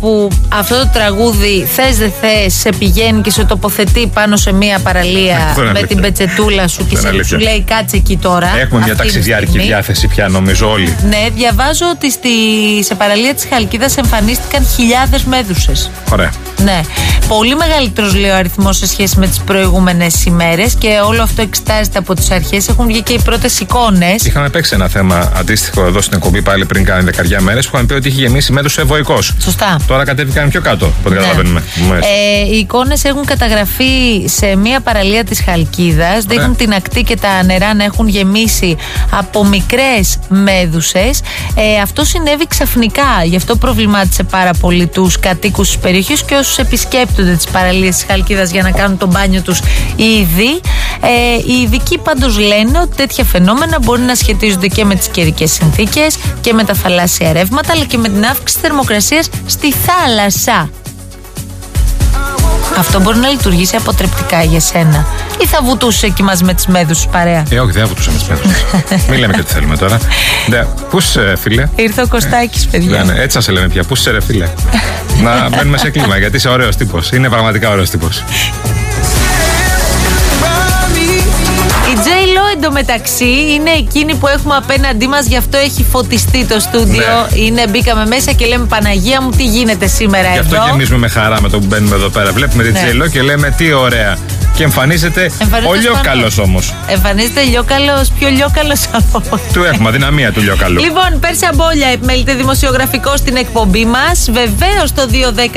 που αυτό το τραγούδι θες δεν θες σε πηγαίνει και σε τοποθετεί πάνω σε μια παραλία με την πετσετούλα σου και σου λέει κάτσε εκεί τώρα. Έχουμε μια ταξιδιάρικη διάθεση πια, νομίζω όλοι. Ναι, διαβάζω ότι σε παραλία της Χαλκίδας εμφανίστηκαν χιλιάδες μέδουσες. Ωραία. Ναι. Πολύ μεγαλύτερος, λέει, ο αριθμός σε σχέση με τις προηγούμενες ημέρες και όλο αυτό εξετάζεται από τις αρχές. Έχουν βγει και οι πρώτες εικόνες. Είχαμε παίξει ένα θέμα αντίστοιχο εδώ στην εκπομπή πάλι πριν κάνα δεκαριά μέρες που είχαμε πει ότι είχε γεμίσει μέδουσα Ευωικός. Σωστά. Τώρα κατέβηκαν πιο κάτω, από ό,τι καταλαβαίνουμε. Οι εικόνες έχουν καταγραφεί σε μια παραλία της Χαλκίδας. Δείχνουν την ακτή και τα νερά να έχουν γεμίσει από μικρές μέδουσες. Αυτό συνέβη ξαφνικά. Γι' αυτό προβλημάτισε πάρα πολύ τους κατοίκους της περιοχής και όσους επισκέπτονται τις παραλίες της Χαλκίδας για να κάνουν το μπάνιο τους ήδη. Οι ειδικοί πάντως λένε ότι τέτοια φαινόμενα μπορεί να σχετίζονται και με τις καιρικές συνθήκες και με τα θαλάσσια ρεύματα, αλλά και με την αύξηση θερμοκρασίας στη θάλασσα. Αυτό μπορεί να λειτουργήσει αποτρεπτικά για σένα. Ή θα βουτούσε εκεί μαζί με τις μέδουσες παρέα? Όχι, δεν θα βουτούσα με τις μέδουσες. Μην λέμε και τι θέλουμε τώρα. Πού είσαι, φίλε? Ήρθε ο Κωστάκης, παιδιά. Ναι, έτσι θα σε λέμε πια. Πού είσαι, ρε φίλε? Να μπαίνουμε σε κλίμα, γιατί είσαι ωραίος τύπος. Είναι πραγματικά ωραίος τύπος. Η J-Lo εντωμεταξύ είναι εκείνη που έχουμε απέναντί μας, γι' αυτό έχει φωτιστεί το στούντιο. Ναι. Μπήκαμε μέσα και λέμε Παναγία μου, τι γίνεται σήμερα γι' εδώ. Γι' αυτό γεμίζουμε με χαρά με το που μπαίνουμε εδώ πέρα. Βλέπουμε την J-Lo και λέμε τι ωραία. Και εμφανίζεται ο Λιόκαλος όμως. Εμφανίζεται Λιόκαλος, πιο Λιόκαλος από. Του έχουμε αδυναμία του Λιόκαλου. Λοιπόν, Πέρσα Μπόλια, επιμελείται δημοσιογραφικό στην εκπομπή μας. Βεβαίως το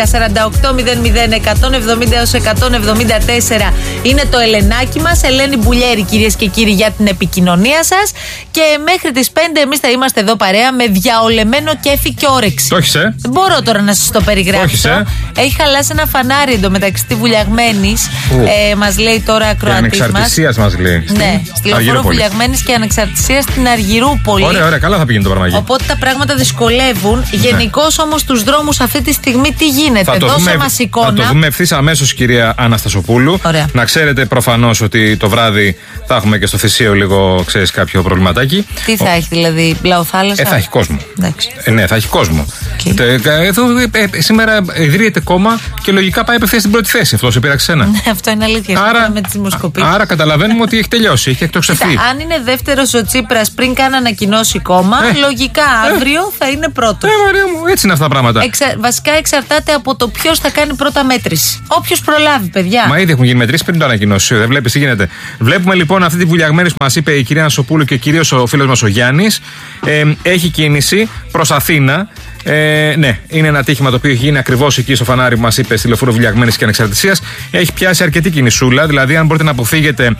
210-48-001-170-174 είναι το Ελενάκι μας. Ελένη Μπουλιέρη, κυρίες και κύριοι, για την επικοινωνία σας. Και μέχρι τις 5 εμείς θα είμαστε εδώ παρέα με διαολεμένο κέφι και όρεξη. Το έχεις, Δεν μπορώ τώρα να σας το περιγράψω. Έχει χαλάσει ένα φανάρι εντωμεταξύ τη Βουλιαγμένης. Μας λέει τώρα ακροατής μας. Ανεξαρτησίας μας λέει. Ναι, στη λεωφόρο Βουλιαγμένης και Ανεξαρτησίας στην Αργυρούπολη. Ωραία, καλά θα πηγαίνει το πράγμα εκεί. Οπότε τα πράγματα δυσκολεύουν. Γενικώς όμως στους δρόμους αυτή τη στιγμή τι γίνεται? Δώσε μας εικόνα. Θα το δούμε ευθύς αμέσως, κυρία Αναστασοπούλου. Ωραία. Να ξέρετε προφανώς ότι το βράδυ θα έχουμε και στο Θησίο λίγο, ξέρεις, κάποιο προβληματάκι. Τι θα έχει δηλαδή, Μπλαοθάλασσα? Θα έχει κόσμο. Ναι, θα έχει κόσμο. Okay. Εδώ σήμερα ιδρύεται κόμμα και λογικά πάει απευθείας στην πρώτη θέση. Αυτό σε πείραξε εσένα? Ναι, αυτό είναι αλήθεια. Άρα καταλαβαίνουμε ότι έχει τελειώσει, έχει εκτοξευθεί. Αν είναι δεύτερος ο Τσίπρας πριν καν ανακοινώσει κόμμα, λογικά αύριο θα είναι πρώτος. Μαρία μου, έτσι είναι αυτά τα πράγματα. Βασικά εξαρτάται από το ποιος θα κάνει πρώτα μέτρηση. Όποιος προλάβει, παιδιά. Μα ήδη έχουν γίνει μετρήσεις πριν το ανακοινώσει. Δεν βλέπεις τι γίνεται. Βλέπουμε λοιπόν αυτή τη Βουλιαγμένη που μας είπε η κυρία Αναστασοπούλου και κυρίως ο φίλος μας ο Γιάννης. Έχει κίνηση προς Αθήνα. Ναι, είναι ένα ατύχημα το οποίο έχει γίνει ακριβώς εκεί στο φανάρι που μας είπε στη λεωφόρο Βουλιαγμένης και Ανεξαρτησίας. Έχει πιάσει αρκετή κινησούλα, δηλαδή αν μπορείτε να αποφύγετε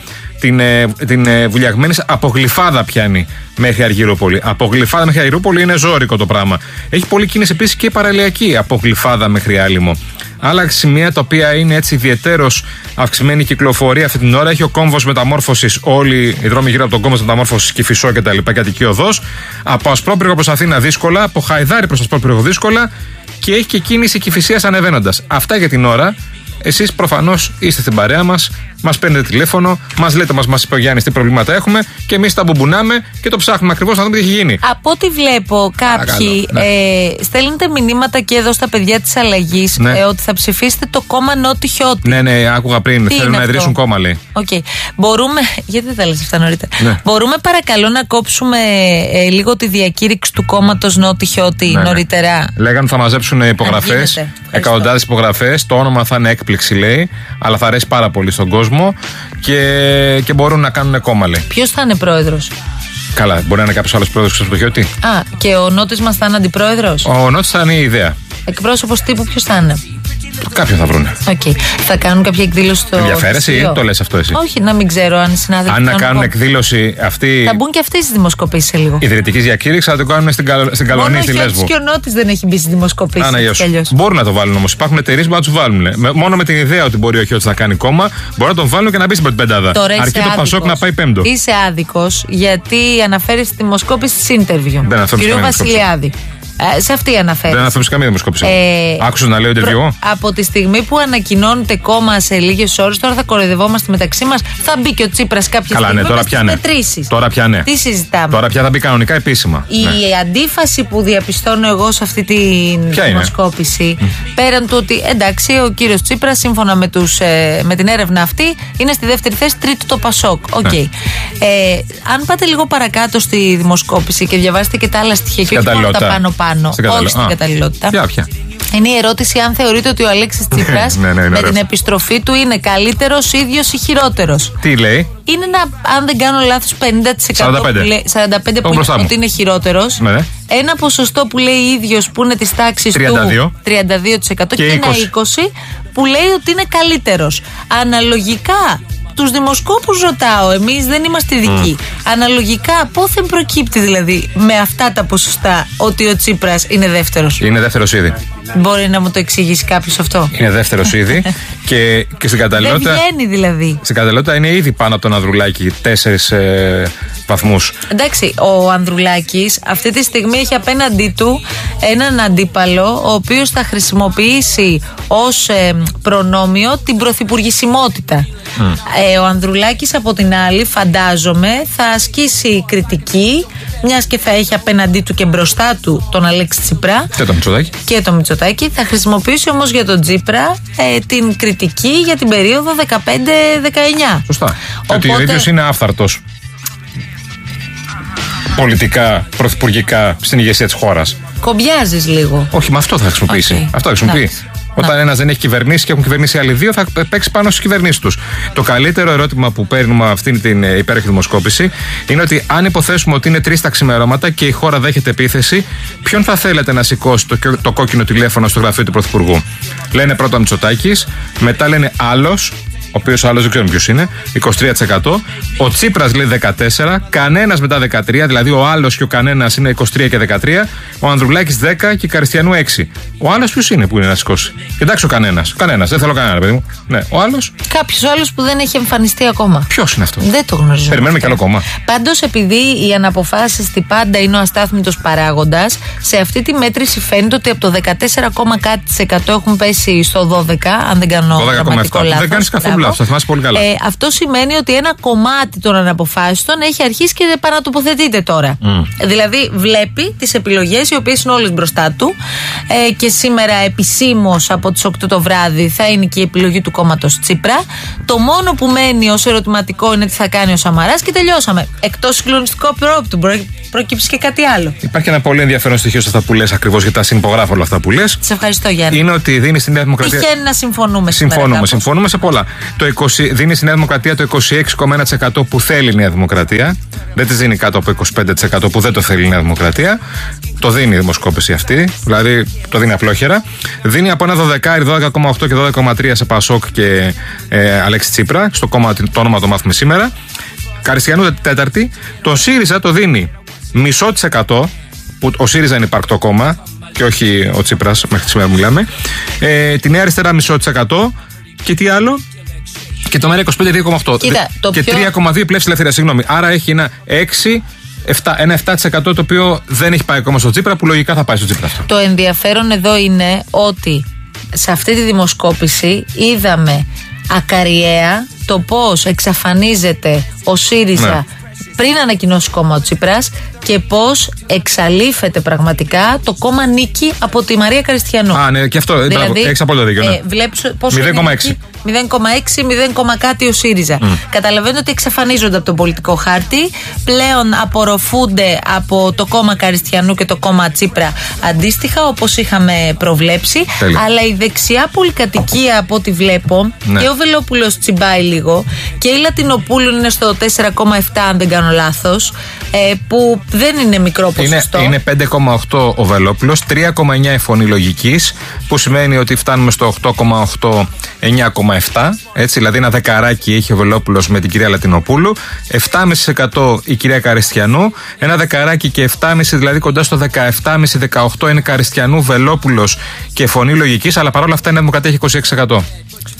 την Βουλιαγμένης, από Γλυφάδα πιάνει μέχρι Αργυρούπολη. Από Γλυφάδα μέχρι Αργυρούπολη είναι ζώρικο το πράγμα. Έχει πολλή κίνηση επίσης και παραλιακή από Γλυφάδα μέχρι Άλυμο. Άλλα σημεία τα οποία είναι έτσι ιδιαιτέρως αυξημένη κυκλοφορία αυτή την ώρα έχει ο κόμβος μεταμόρφωσης, όλοι οι δρόμοι γύρω από τον κόμβο μεταμόρφωσης Κηφισό και τα λοιπά, Αττική Οδός. Από Ασπρόπυργο προς Αθήνα δύσκολα, από Χαϊδάρι προς Ασπρόπυργο δύσκολα και έχει και κίνηση Κηφισίας ανεβαίνοντας. Αυτά για την ώρα. Εσείς προφανώς είστε στην παρέα μας, μας παίρνετε τηλέφωνο, μας λέτε, μας είπε ο Γιάννης τι προβλήματα έχουμε και εμείς τα μπουμπουνάμε και το ψάχνουμε ακριβώς να δούμε τι έχει γίνει. Από ό,τι βλέπω, κάποιοι στέλνετε μηνύματα και εδώ στα παιδιά της Αλλαγής ότι θα ψηφίσετε το κόμμα Νότι Χιώτη. Ναι, άκουγα πριν. Θέλουν να ιδρύσουν κόμμα, λέει. Okay. Μπορούμε. Γιατί δεν τα λες αυτά νωρίτερα? Μπορούμε παρακαλώ να κόψουμε λίγο τη διακήρυξη του κόμματος Νότι Χιώτη νωρίτερα? Λέγανε θα μαζέψουν υπογραφές, εκατοντάδες υπογραφές. Το όνομα θα είναι έκπληξη, λέει, αλλά θα αρέσει πάρα πολύ στον κόσμο και μπορούν να κάνουν κόμμα, λέει. Ποιος θα είναι πρόεδρος? Καλά, μπορεί να είναι κάποιος άλλος πρόεδρος στο Χιώτη. Και ο Νότης μας θα είναι αντιπρόεδρος? Ο Νότης θα είναι η ιδέα. Εκπρόσωπος τύπου ποιος θα είναι? Κάποιον θα βρούνε. Θα κάνουν κάποια εκδήλωση στο. Ενδιαφέρεσαι ή το λες αυτό εσύ? Όχι, να μην ξέρω αν οι συνάδελφοι. Αν να κάνουν εκδήλωση αυτή. Θα μπουν και αυτοί στις δημοσκοπήσεις σε λίγο. Ιδρυτικής διακήρυξης θα το κάνουν στην Καλονή, στη Λέσβο. Και ο Νότης δεν έχει μπει στις δημοσκοπήσεις. Μπορούν να το βάλουν όμως. Υπάρχουν εταιρείες που να τους βάλουν. Μόνο με την ιδέα ότι μπορεί ο Χιώτης να κάνει κόμμα, μπορεί να τον βάλουν και να μπει στην πρώτη πεντάδα. Αρκεί το Πασόκ να πάει πέμπτο. Είσαι άδικος γιατί αναφέρει στη δημοσκόπηση της interview. Κύριο Βασιλιάδη. Σε αυτή αναφέρεται. Δεν αναφέρει καμία δημοσκόπηση. Άκουσα να λέω interview. Από τη στιγμή που ανακοινώνεται κόμμα σε λίγες ώρες, τώρα θα κοροϊδευόμαστε μεταξύ μας. Θα μπει και ο Τσίπρας κάποια στιγμή. Τώρα πια ναι. Τώρα πια ναι. Τι συζητάμε. Τώρα πια θα μπει κανονικά επίσημα. Η αντίφαση που διαπιστώνω εγώ σε αυτή τη δημοσκόπηση, πέραν του ότι εντάξει, ο κύριος Τσίπρας, σύμφωνα με την έρευνα αυτή, είναι στη δεύτερη θέση, τρίτο το Πασόκ. Okay. Αν πάτε λίγο παρακάτω στη δημοσκόπηση και διαβάσετε και τα άλλα στοιχεία και όχι μόνο τα πάνω-πάνω, όχι στην καταλληλότητα. Είναι η ερώτηση αν θεωρείτε ότι ο Αλέξης Τσίπρας με την επιστροφή του είναι καλύτερος, ίδιος ή χειρότερος. Τι λέει? Είναι αν δεν κάνω λάθος, 50% που λέει ότι είναι χειρότερος. Ένα ποσοστό που λέει ίδιος που είναι της τάξης του 32% και ένα 20% που λέει ότι είναι καλύτερος. Αναλογικά, τους δημοσκόπους ρωτάω, εμείς δεν είμαστε ειδικοί. Αναλογικά, πόθεν προκύπτει δηλαδή με αυτά τα ποσοστά ότι ο Τσίπρας είναι δεύτερος? Είναι δεύτερος ήδη. Μπορεί να μου το εξηγήσει κάποιος αυτό? Είναι δεύτερος ήδη και στην καταλληλότητα. Δεν βγαίνει δηλαδή. Στην καταλληλότητα είναι ήδη πάνω από τον Ανδρουλάκη 4 βαθμούς. Εντάξει, ο Ανδρουλάκης αυτή τη στιγμή έχει απέναντί του έναν αντίπαλο, ο οποίος θα χρησιμοποιήσει ως προνόμιο την πρωθυπουργησιμότητα. Ο Ανδρουλάκης από την άλλη, φαντάζομαι, θα ασκήσει κριτική, μιας και θα έχει απέναντί του και μπροστά του τον Αλέξη Τσίπρα και το Μητσοτάκη. Θα χρησιμοποιήσει όμως για τον Τσίπρα την κριτική για την περίοδο 15-19. Σωστά. Οπότε... ότι ο ίδιος είναι άφθαρτος πολιτικά, πρωθυπουργικά στην ηγεσία της χώρας. Κομπιάζεις λίγο. Όχι, με αυτό θα χρησιμοποιήσει. Αυτό θα χρησιμοποιεί. Όταν ένας δεν έχει κυβερνήσει και έχουν κυβερνήσει άλλοι δύο, θα παίξει πάνω στις κυβερνήσεις τους. Το καλύτερο ερώτημα που παίρνουμε αυτήν την υπέροχη δημοσκόπηση είναι ότι αν υποθέσουμε ότι είναι 3 τα ξημερώματα και η χώρα δέχεται επίθεση, ποιον θα θέλετε να σηκώσει το κόκκινο τηλέφωνο στο γραφείο του Πρωθυπουργού? Λένε πρώτα Μητσοτάκης, μετά λένε άλλος, ο οποίος άλλος δεν ξέρουμε ποιος είναι, 23%. Ο Τσίπρας λέει 14%, κανένας μετά 13%, δηλαδή ο άλλος και ο κανένας είναι 23% και 13%, ο Ανδρουλάκης 10% και η Καριστιανού 6%. Ο άλλος ποιος είναι που είναι να σηκώσει? Εντάξει, ο κανένας, δεν θέλω κανένα, παιδί μου. Ναι, ο άλλος. Κάποιος άλλος που δεν έχει εμφανιστεί ακόμα. Ποιος είναι αυτό? Δεν το γνωρίζω. Περιμένουμε κι άλλο κόμμα. Πάντως, επειδή οι αναποφάσεις στην πάντα είναι ο αστάθμητος παράγοντας, σε αυτή τη μέτρηση φαίνεται ότι από το 14% έχουν πέσει στο 12%, αν δεν κάνω γραμματικό λάθος. Δεν κάνεις καθόλου λάθος, θα θυμάσαι πολύ καλά. Αυτό σημαίνει ότι ένα κομμάτι των αναποφάσεων έχει αρχίσει και επανατοποθετείται τώρα. Δηλαδή, βλέπει τις επιλογές οι οποίες είναι όλες μπροστά του και σήμερα επισήμως από τις 8 το βράδυ θα είναι και η επιλογή του κόμματος Τσίπρα. Το μόνο που μένει ως ερωτηματικό είναι τι θα κάνει ο Σαμαράς και τελειώσαμε. Εκτός συγκλονιστικού απειρόπτου, προκύψει και κάτι άλλο. Υπάρχει ένα πολύ ενδιαφέρον στοιχείο σε αυτά που λες, ακριβώς γιατί τα συνυπογράφω όλα αυτά που λες. Σε ευχαριστώ, Γιάννη. Είναι ότι δίνει στη Νέα Δημοκρατία. Τυχαίνει να συμφωνούμε. Συμφωνούμε σε πολλά. Δίνει στη Νέα Δημοκρατία το 26,1% που θέλει η Νέα Δημοκρατία. Δεν τη δίνει κάτω από 25% που δεν το θέλει η Νέα Δημοκρατία. Το δίνει η δημοσκόπηση αυτή, δηλαδή το δίνει απλόχερα. Δίνει από ένα 12,8 και 12,3 σε Πασόκ και Αλέξη Τσίπρα, στο κόμμα το όνομα το μάθουμε σήμερα. Καριστιανού τέταρτη. Το ΣΥΡΙΖΑ το δίνει 0,5%, που ο ΣΥΡΙΖΑ είναι υπαρκτό κόμμα και όχι ο Τσίπρας, μέχρι σήμερα μιλάμε. Τη Νέα Αριστερά 0,5%. Και τι άλλο? Και το ΜΕΡΑ 25 2,8. Και 3,2 πλεύση ελευθερία, συγγνώμη. Άρα έχει ένα 7% το οποίο δεν έχει πάει ακόμα στο Τσίπρα, που λογικά θα πάει στο Τσίπρα αυτό. Το ενδιαφέρον εδώ είναι ότι σε αυτή τη δημοσκόπηση είδαμε ακαριέα το πώς εξαφανίζεται ο ΣΥΡΙΖΑ πριν ανακοινώσει κόμμα ο Τσίπρας και πώς εξαλείφεται πραγματικά το κόμμα Νίκη από τη Μαρία Καριστιανού. Ναι, και αυτό. Δηλαδή, έχεις απόλυτο δίκιο. Ναι. Βλέπεις πόσο 0,6. 0,6 κάτι ο ΣΥΡΙΖΑ. Καταλαβαίνετε ότι εξαφανίζονται από τον πολιτικό χάρτη. Πλέον απορροφούνται από το κόμμα Καριστιανού και το κόμμα Τσίπρα αντίστοιχα, όπως είχαμε προβλέψει. Αλλά η δεξιά πολυκατοικία, από ό,τι βλέπω, και ο Βελόπουλος τσιμπάει λίγο και η Λατινοπούλου είναι στο 4,7, αν δεν κάνω λάθος, που δεν είναι μικρό ποσοστό. Είναι 5,8 ο Βελόπουλος, 3,9 η Φωνή Λογικής, που σημαίνει ότι φτάνουμε στο 8,8, 9,7. Έτσι, δηλαδή ένα δεκαράκι έχει ο Βελόπουλος με την κυρία Λατινοπούλου, 7,5% η κυρία Καριστιανού, ένα δεκαράκι και 7,5, δηλαδή κοντά στο 17,5-18 είναι Καριστιανού, Βελόπουλος και Φωνή Λογικής, αλλά παρόλα αυτά η Νέα Δημοκρατία έχει 26%.